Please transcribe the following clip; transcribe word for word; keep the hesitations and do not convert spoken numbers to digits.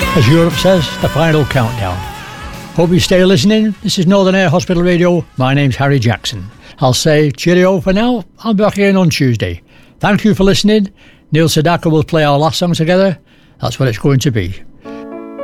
As Europe says, the final countdown. Hope you stay listening. This is Northern Air Hospital Radio. My name's Harry Jackson. I'll say cheerio for now. I'll be back again on Tuesday. Thank you for listening. Neil Sedaka will play our last song together. That's what it's going to be.